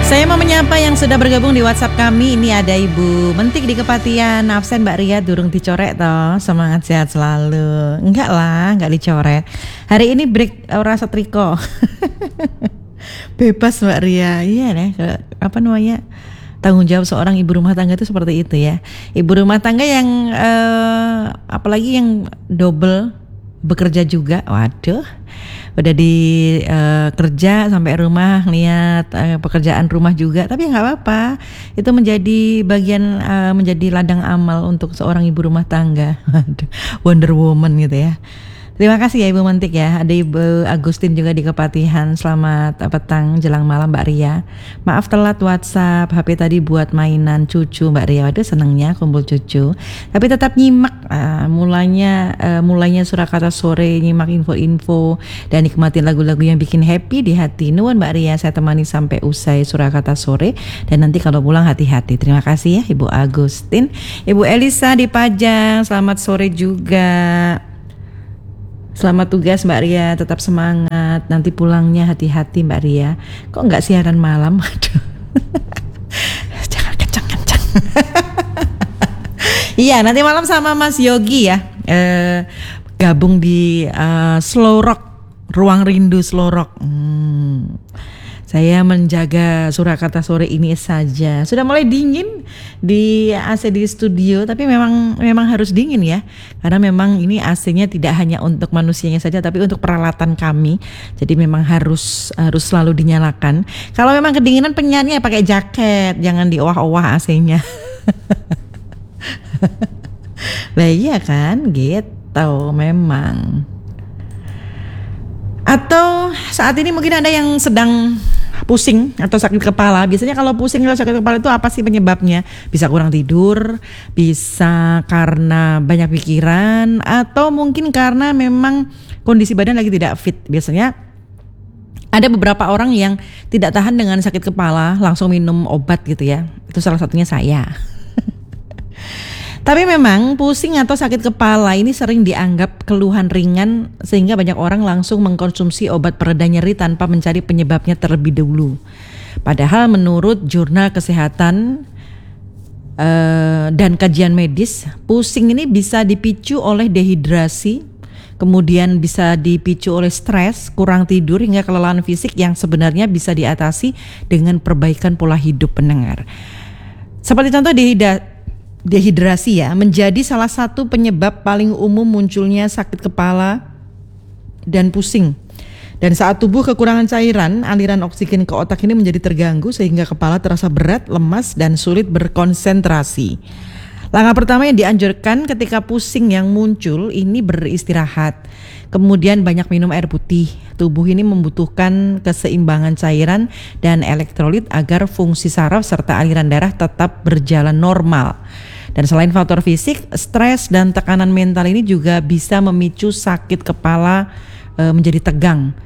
Saya mau menyapa yang sudah bergabung di WhatsApp kami. Ini ada Ibu Mentik di Kepatihan. Absen Mbak Ria, durung dicorek toh. Semangat sehat selalu. Enggak lah, enggak dicoret. Hari ini break ora setrika. Bebas Mbak Ria. Iya deh, apa namanya? Tanggung jawab seorang ibu rumah tangga itu seperti itu ya. Ibu rumah tangga yang apalagi yang double bekerja juga. Waduh. Udah di kerja sampai rumah lihat pekerjaan rumah juga, tapi nggak apa-apa, itu menjadi bagian menjadi ladang amal untuk seorang ibu rumah tangga. Wonder Woman gitu ya. Terima kasih ya Ibu Mentik ya. Ada Ibu Agustin juga di Kepatihan. Selamat petang jelang malam Mbak Ria. Maaf telat WhatsApp, HP tadi buat mainan cucu Mbak Ria. Waduh senengnya kumpul cucu. Tapi tetap nyimak mulainya Surakarta sore, nyimak info-info dan nikmatin lagu-lagu yang bikin happy di hati. Nuwun Mbak Ria, saya temani sampai usai Surakarta sore dan nanti kalau pulang hati-hati. Terima kasih ya Ibu Agustin. Ibu Elisa di Pajang, selamat sore juga. Selamat tugas Mbak Ria, tetap semangat. Nanti pulangnya hati-hati Mbak Ria. Kok nggak siaran malam? Aduh. Jangan kencang-kencang. Iya, nanti malam sama Mas Yogi ya. Gabung di Slow Rock, Ruang Rindu Slow Rock. Saya menjaga Surakarta sore ini saja. Sudah mulai dingin di AC di studio, tapi memang harus dingin ya. Karena memang ini AC-nya tidak hanya untuk manusianya saja, tapi untuk peralatan kami. Jadi memang harus selalu dinyalakan. Kalau memang kedinginan penyanyi pakai jaket, jangan diowah-owah AC-nya. Lah iya kan, gitu memang. Atau saat ini mungkin ada yang sedang pusing atau sakit kepala. Biasanya kalau pusing atau sakit kepala itu apa sih penyebabnya? Bisa kurang tidur, bisa karena banyak pikiran, atau mungkin karena memang kondisi badan lagi tidak fit. Biasanya ada beberapa orang yang tidak tahan dengan sakit kepala, langsung minum obat gitu ya. Itu salah satunya saya. Tapi memang pusing atau sakit kepala ini sering dianggap keluhan ringan sehingga banyak orang langsung mengkonsumsi obat pereda nyeri tanpa mencari penyebabnya terlebih dahulu. Padahal menurut Jurnal Kesehatan dan Kajian Medis, pusing ini bisa dipicu oleh dehidrasi, kemudian bisa dipicu oleh stres, kurang tidur hingga kelelahan fisik yang sebenarnya bisa diatasi dengan perbaikan pola hidup pendengar. Seperti contoh dehidrasi ya, menjadi salah satu penyebab paling umum munculnya sakit kepala dan pusing. Dan saat tubuh kekurangan cairan, aliran oksigen ke otak ini menjadi terganggu sehingga kepala terasa berat, lemas, dan sulit berkonsentrasi. Langkah pertama yang dianjurkan ketika pusing yang muncul ini beristirahat. Kemudian banyak minum air putih. Tubuh ini membutuhkan keseimbangan cairan dan elektrolit agar fungsi saraf serta aliran darah tetap berjalan normal. Dan selain faktor fisik, stres dan tekanan mental ini juga bisa memicu sakit kepala menjadi tegang.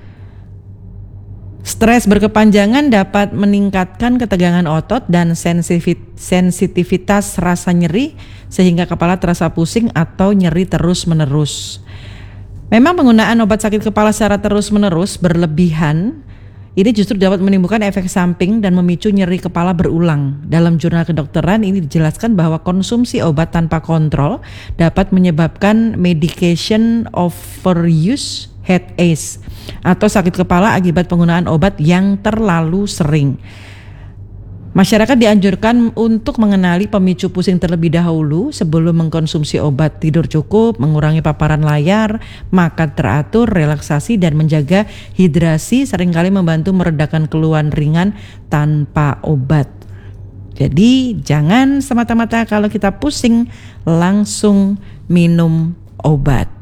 Stres berkepanjangan dapat meningkatkan ketegangan otot dan sensitivitas rasa nyeri sehingga kepala terasa pusing atau nyeri terus-menerus. Memang penggunaan obat sakit kepala secara terus-menerus berlebihan ini justru dapat menimbulkan efek samping dan memicu nyeri kepala berulang. Dalam jurnal kedokteran ini dijelaskan bahwa konsumsi obat tanpa kontrol dapat menyebabkan medication overuse headache atau sakit kepala akibat penggunaan obat yang terlalu sering. Masyarakat dianjurkan untuk mengenali pemicu pusing terlebih dahulu sebelum mengkonsumsi obat. Tidur cukup, mengurangi paparan layar, makan teratur, relaksasi dan menjaga hidrasi seringkali membantu meredakan keluhan ringan tanpa obat. Jadi jangan semata-mata kalau kita pusing langsung minum obat.